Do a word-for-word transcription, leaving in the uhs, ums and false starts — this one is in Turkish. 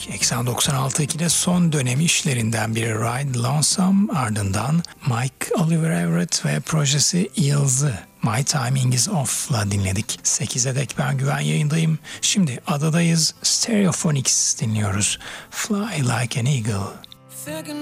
Eksen doksan altı ikide son dönem işlerinden biri Ride Lonesome, ardından Mike Oliver Everett ve projesi Eels'ı My Timing Is Off'la dinledik. sekize dek ben Güven yayındayım. Şimdi adadayız. Stereophonics dinliyoruz. Fly Like an Eagle.